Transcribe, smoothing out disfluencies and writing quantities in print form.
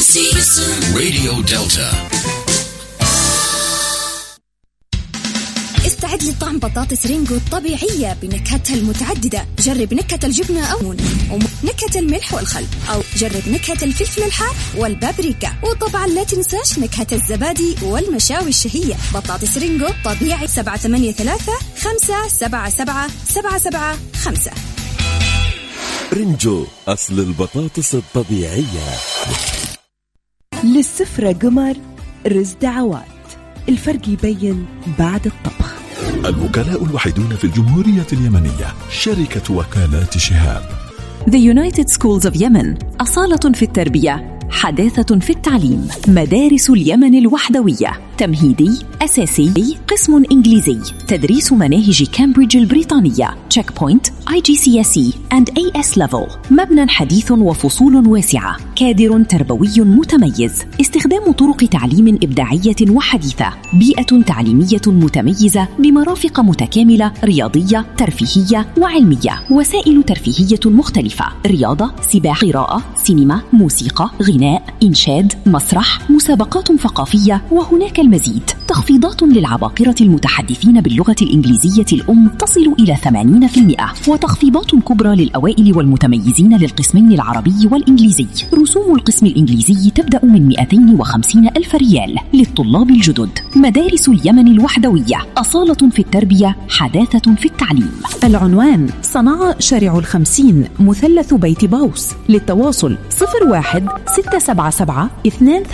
راديو دلتا. استعد لطعم بطاطس رينجو الطبيعية بنكهتها المتعددة. جرب نكهة الجبنة أو نكهة الملح والخل، أو جرب نكهة الفلفل الحار والبابريكا، وطبعا لا تنساش نكهة الزبادي والمشاوي الشهية. بطاطس رينجو طبيعي 783-577-775. رينجو أصل البطاطس الطبيعية. للسفرة قمر رز دعوات، الفرق يبين بعد الطبخ. الوكلاء الوحيدون في الجمهورية اليمنية شركة وكالات شهاب. The United Schools of Yemen، أصالة في التربية، حداثة في التعليم. مدارس اليمن الوحدوية، تمهيدي، أساسي، قسم إنجليزي، تدريس مناهج كامبريدج البريطانية، تشيك بوينت، IGCSE and AS Level. مبنى حديث وفصول واسعة، كادر تربوي متميز، استخدام طرق تعليم إبداعية وحديثة، بيئة تعليمية متميزة بمرافق متكاملة رياضية، ترفيهية وعلمية، وسائل ترفيهية مختلفة، رياضة، سباحة، قراءة، سينما، موسيقى، غناء، إنشاد، مسرح، مسابقات ثقافية، وهناك المزيد. تخفيضات للعباقرة المتحدثين باللغة الإنجليزية الأم تصل إلى 80%، وتخفيضات كبرى للأوائل والمتميزين للقسمين العربي والإنجليزي. رسوم القسم الإنجليزي تبدأ من 250,000 ريال للطلاب الجدد. مدارس اليمن الوحدوية، أصالة في التربية، حداثة في التعليم. العنوان: صنعاء شارع 50 مثلث بيت باوس. للتواصل 01-677-2